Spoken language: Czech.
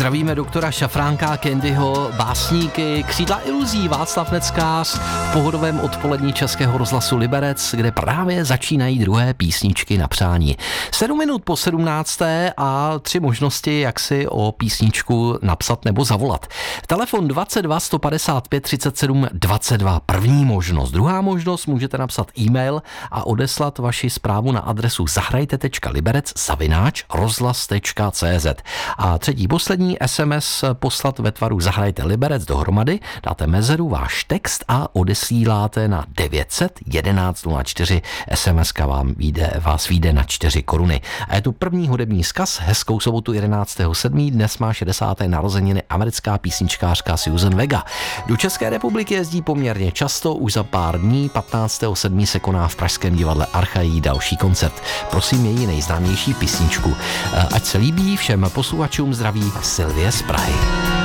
Zdravíme doktora Šafránka, Candyho, básníky, Křídla iluzí, Václav Neckář v pohodovém odpolední Českého rozhlasu Liberec, kde právě začínají druhé písničky na přání. 7 minut po 17. a 3 možnosti, jak si o písničku napsat nebo zavolat. Telefon 22 155 37 22. První možnost. Druhá možnost, můžete napsat e-mail a odeslat vaši zprávu na adresu zahrajte.liberec@rozhlas.cz. A třetí, poslední, SMS poslat ve tvaru Zahrajte Liberec dohromady, dáte mezeru, váš text a odesíláte na 900 11 04. SMS-ka vás vyjde na 4 koruny. A je tu první hudební vzkaz. Hezkou sobotu 11.7. Dnes má 60. narozeniny americká písničkářka Suzanne Vega. Do České republiky jezdí poměrně často, už za pár dní 15.7. se koná v pražském divadle Archa její další koncert. Prosím její nejznámější písničku. Ať se líbí, všem posluchačům zdraví Sylvie z Prahy.